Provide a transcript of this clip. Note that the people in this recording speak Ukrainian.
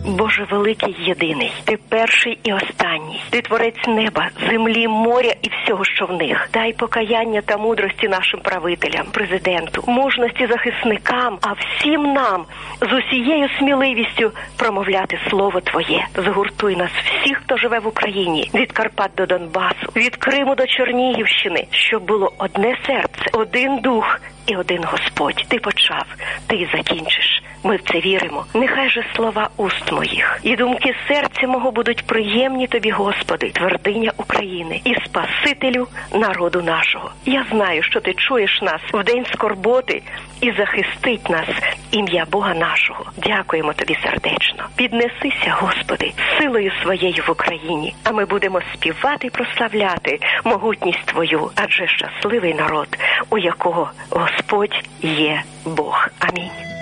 Боже великий єдиний, Ти перший і останній. Ти творець неба, землі, моря і всього, що в них. Дай покаяння та мудрості нашим правителям, президенту, мужності захисникам, а всім нам з усією сміливістю промовляти слово Твоє. Згуртуй нас всіх, хто живе в Україні, від Карпат до Донбасу, від Криму до Чернігівщини, щоб було одне серце, один дух і один Господь. Ти почав, Ти й закінчиш. Ми в це віримо. Нехай же слова уст моїх і думки серця мого будуть приємні Тобі, Господи, твердиня України і Спасителю народу нашого. Я знаю, що Ти чуєш нас в день скорботи і захистить нас ім'я Бога нашого. Дякуємо Тобі сердечно. Піднесися, Господи, силою Своєю в Україні, а ми будемо співати і прославляти могутність Твою, адже щасливий народ, у якого Господь є Бог. Амінь.